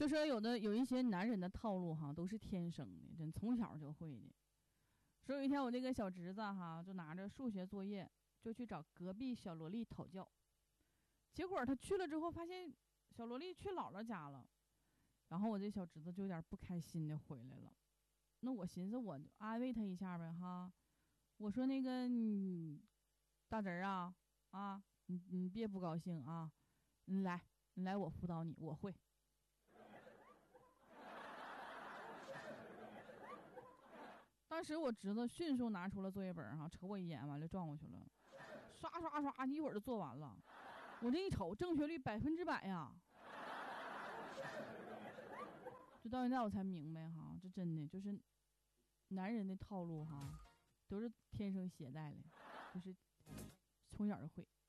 就说有一些男人的套路哈，都是天生的，真从小就会的。说有一天我这个小侄子哈，就拿着数学作业就去找隔壁小萝莉讨教，结果他去了之后发现小萝莉去姥姥家了，然后我这小侄子就有点不开心的回来了。那我寻思我安慰他一下呗哈，我说那个你大侄儿啊，你别不高兴啊，你来我辅导你，我会。当时我侄子迅速拿出了作业本哈，瞅我一眼，完了转过去了，刷刷刷，一会儿就做完了。我这一瞅，正确率100%呀！就到现在我才明白哈，这真的就是男人的套路哈，都是天生携带的，就是从小就会。